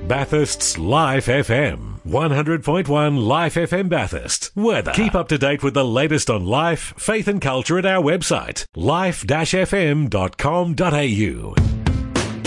Bathurst's Life FM. 100.1 Life FM Bathurst. Weather. Keep up to date with the latest on life, faith and culture at our website, life-fm.com.au.